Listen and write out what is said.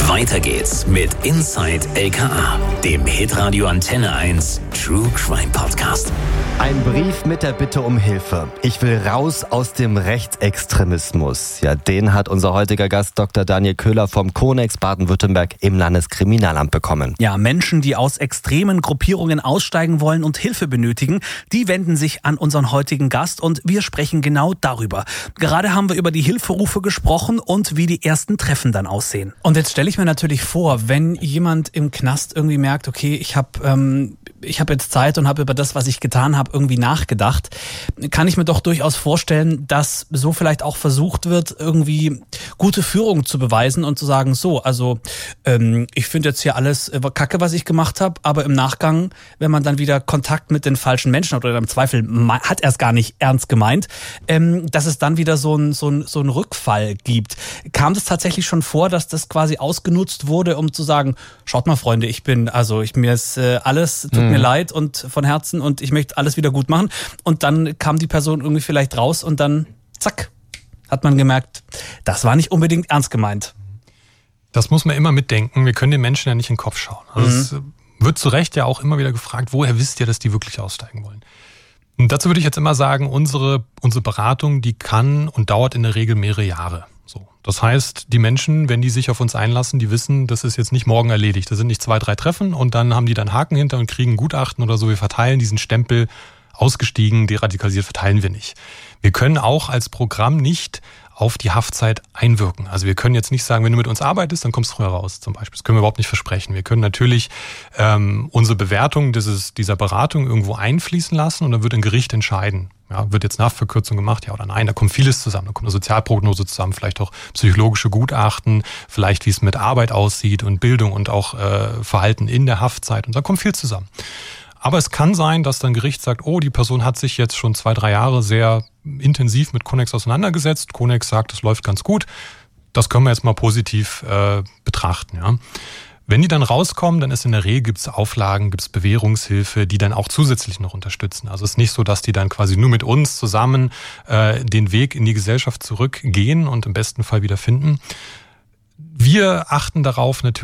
Weiter geht's mit Inside LKA, dem Hitradio Antenne 1 True Crime Podcast. Ein Brief mit der Bitte um Hilfe. Ich will raus aus dem Rechtsextremismus. Ja, den hat unser heutiger Gast Dr. Daniel Köhler vom Konex Baden-Württemberg im Landeskriminalamt bekommen. Ja, Menschen, die aus extremen Gruppierungen aussteigen wollen und Hilfe benötigen, die wenden sich an unseren heutigen Gast und wir sprechen genau darüber. Gerade haben wir über die Hilferufe gesprochen und wie die ersten Treffen dann aussehen. Und jetzt stelle ich mir natürlich vor, wenn jemand im Knast irgendwie merkt, okay, ich habe jetzt Zeit und habe über das, was ich getan habe, irgendwie nachgedacht, kann ich mir doch durchaus vorstellen, dass so vielleicht auch versucht wird, irgendwie gute Führung zu beweisen und zu sagen, so, also ich finde jetzt hier alles Kacke, was ich gemacht habe, aber im Nachgang, wenn man dann wieder Kontakt mit den falschen Menschen hat oder im Zweifel hat er es gar nicht ernst gemeint, dass es dann wieder so ein Rückfall gibt. Kam das tatsächlich schon vor, dass das quasi ausgenutzt wurde, um zu sagen, schaut mal Freunde, mir ist alles, tut mir leid und von Herzen und ich möchte alles wieder gut machen. Und dann kam die Person irgendwie vielleicht raus und dann, zack, hat man gemerkt, das war nicht unbedingt ernst gemeint. Das muss man immer mitdenken. Wir können den Menschen ja nicht in den Kopf schauen. Also es wird zu Recht ja auch immer wieder gefragt, woher wisst ihr, dass die wirklich aussteigen wollen? Und dazu würde ich jetzt immer sagen, unsere Beratung, die kann und dauert in der Regel mehrere Jahre. So. Das heißt, die Menschen, wenn die sich auf uns einlassen, die wissen, das ist jetzt nicht morgen erledigt. Das sind nicht 2, 3 Treffen und dann haben die dann Haken hinter und kriegen Gutachten oder so. Wir verteilen diesen Stempel, ausgestiegen, deradikalisiert, verteilen wir nicht. Wir können auch als Programm nicht auf die Haftzeit einwirken. Also wir können jetzt nicht sagen, wenn du mit uns arbeitest, dann kommst du früher raus zum Beispiel. Das können wir überhaupt nicht versprechen. Wir können natürlich unsere Bewertung dieser Beratung irgendwo einfließen lassen und dann wird ein Gericht entscheiden. Ja, wird jetzt eine Haftverkürzung gemacht, ja oder nein? Da kommt vieles zusammen. Da kommt eine Sozialprognose zusammen, vielleicht auch psychologische Gutachten, vielleicht wie es mit Arbeit aussieht und Bildung und auch Verhalten in der Haftzeit. Und da kommt viel zusammen. Aber es kann sein, dass dann Gericht sagt, oh, die Person hat sich jetzt schon 2, 3 Jahre sehr intensiv mit Konex auseinandergesetzt. Konex sagt, es läuft ganz gut. Das können wir jetzt mal positiv betrachten. Ja. Wenn die dann rauskommen, dann ist in der Regel, gibt's Auflagen, gibt's Bewährungshilfe, die dann auch zusätzlich noch unterstützen. Also es ist nicht so, dass die dann quasi nur mit uns zusammen den Weg in die Gesellschaft zurückgehen und im besten Fall wieder finden. Wir achten darauf natürlich,